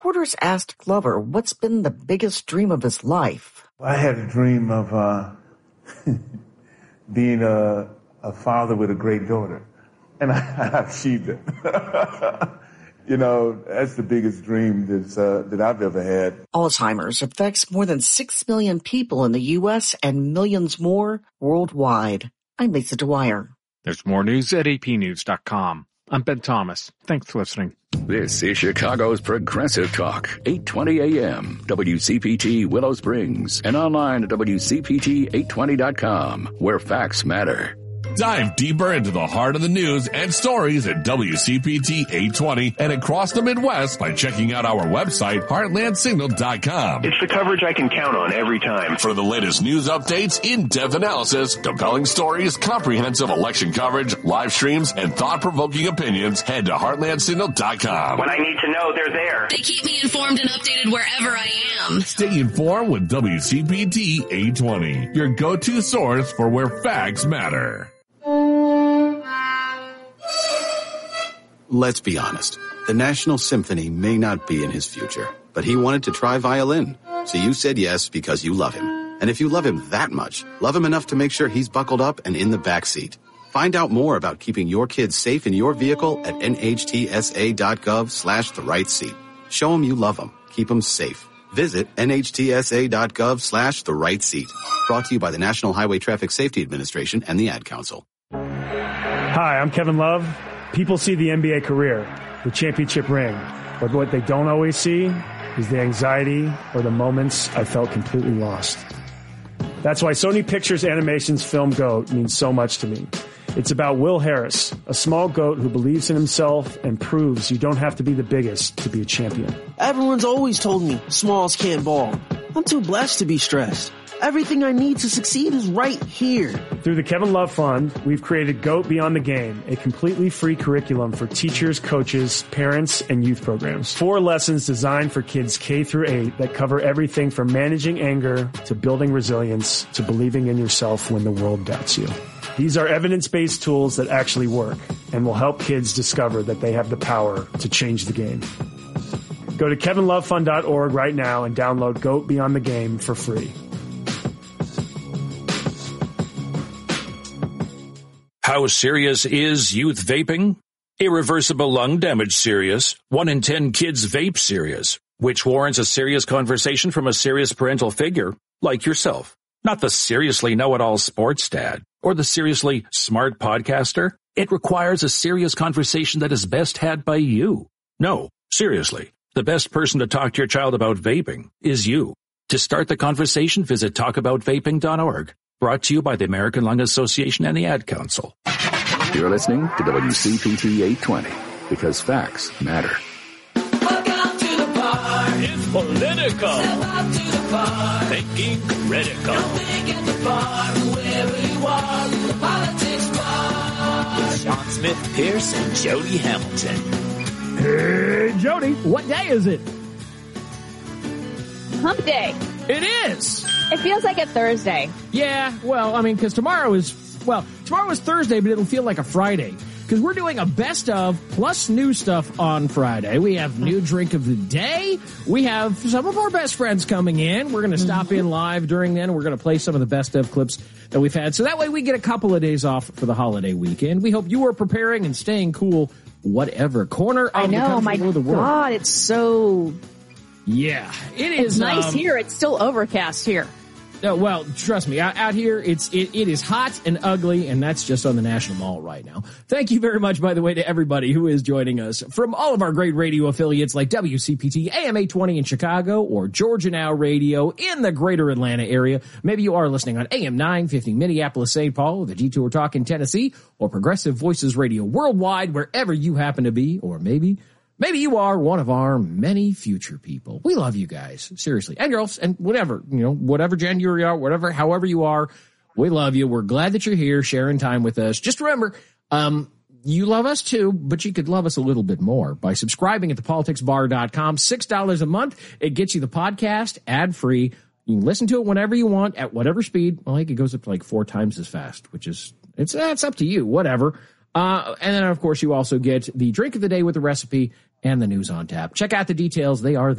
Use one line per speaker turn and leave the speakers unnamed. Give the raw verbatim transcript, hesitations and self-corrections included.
Reporters asked Glover what's been the biggest dream of his life.
I had a dream of uh, being a, a father with a great daughter, and I, I achieved it. You know, that's the biggest dream that's, uh, that I've ever had.
Alzheimer's affects more than six million people in the U S and millions more worldwide. I'm Lisa Dwyer.
There's more news at A P news dot com. I'm Ben Thomas. Thanks for listening.
This is Chicago's Progressive Talk, eight twenty A M, W C P T Willow Springs, and online at W C P T eight twenty dot com, where facts matter.
Dive deeper into the heart of the news and stories at W C P T eight twenty and across the Midwest by checking out our website, heartland signal dot com.
It's the coverage I can count on every time.
For the latest news updates, in-depth analysis, compelling stories, comprehensive election coverage, live streams, and thought-provoking opinions, head to heartland signal dot com.
When I need to know, they're there.
They keep me informed and updated wherever I am.
Stay informed with W C P T eight twenty, your go-to source for where facts matter.
Let's be honest. The National Symphony may not be in his future, but he wanted to try violin. So you said yes because you love him. And if you love him that much, love him enough to make sure he's buckled up and in the back seat. Find out more about keeping your kids safe in your vehicle at N H T S A dot gov slash the right seat. Show him you love him. Keep him safe. Visit N H T S A dot gov slash the right seat. Brought to you by the National Highway Traffic Safety Administration and the Ad Council.
Hi, I'm Kevin Love. People see the N B A career, the championship ring, but what they don't always see is the anxiety or the moments I felt completely lost. That's why Sony Pictures Animation's film GOAT means so much to me. It's about Will Harris, a small goat who believes in himself and proves you don't have to be the biggest to be a champion.
Everyone's always told me smalls can't ball. I'm too blessed to be stressed. Everything I need to succeed is right here.
Through the Kevin Love Fund, we've created GOAT Beyond the Game, a completely free curriculum for teachers, coaches, parents, and youth programs. Four lessons designed for kids K through eight that cover everything from managing anger to building resilience to believing in yourself when the world doubts you. These are evidence-based tools that actually work and will help kids discover that they have the power to change the game. Go to kevin love fund dot org right now and download GOAT Beyond the Game for free.
How serious is youth vaping? Irreversible lung damage serious. One in ten kids vape serious, which warrants a serious conversation from a serious parental figure like yourself. Not the seriously know-it-all sports dad or the seriously smart podcaster. It requires a serious conversation that is best had by you. No, seriously, the best person to talk to your child about vaping is you. To start the conversation, visit talk about vaping dot org. Brought to you by the American Lung Association and the Ad Council.
You're listening to W C P T eight twenty, because facts matter.
Welcome to the bar.
It's political.
Step up to the bar.
Thinking critical.
Don't think at the bar, wherever you are, the politics bar.
With Sean Smith, Pierce, and Jody Hamilton.
Hey, Jody, what day is it?
Hump day.
It is.
It feels like a Thursday.
Yeah, well, I mean, because tomorrow is, well, tomorrow is Thursday, but it'll feel like a Friday. Because we're doing a best of plus new stuff on Friday. We have new drink of the day. We have some of our best friends coming in. We're going to stop mm-hmm. in live during then. We're going to play some of the best of clips that we've had. So that way we get a couple of days off for the holiday weekend. We hope you are preparing and staying cool, whatever corner of
I know,
the country
my
or the world.
God, it's so...
Yeah, it is.
It's nice
um,
here. It's still overcast here.
No, well, trust me, out, out here, it's it, it is hot and ugly, and that's just on the National Mall right now. Thank you very much, by the way, to everybody who is joining us from all of our great radio affiliates like W C P T, A M eight twenty in Chicago, or Georgia Now Radio in the greater Atlanta area. Maybe you are listening on A M nine fifty Minneapolis, Saint Paul, the Detour Talk in Tennessee, or Progressive Voices Radio worldwide, wherever you happen to be, or maybe... Maybe you are one of our many future people. We love you guys, seriously, and girls, and whatever, you know, whatever gender you are, whatever, however you are, we love you. We're glad that you're here sharing time with us. Just remember, um, you love us too, but you could love us a little bit more by subscribing at the politics bar dot com. six dollars a month. It gets you the podcast ad free. You can listen to it whenever you want at whatever speed. Well, I think it goes up to like four times as fast, which is, it's, that's up to you, whatever. Uh, and then, of course, you also get the drink of the day with the recipe and the news on tap. Check out the details. They are there.